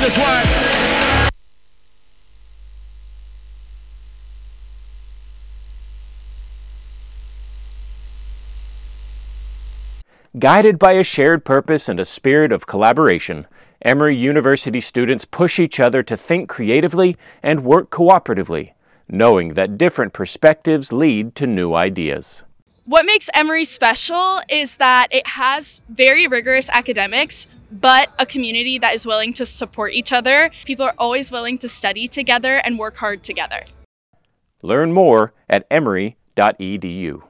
this one. Guided by a shared purpose and a spirit of collaboration, Emory University students push each other to think creatively and work cooperatively, knowing that different perspectives lead to new ideas. What makes Emory special is that it has very rigorous academics, but a community that is willing to support each other. People are always willing to study together and work hard together. Learn more at emory.edu.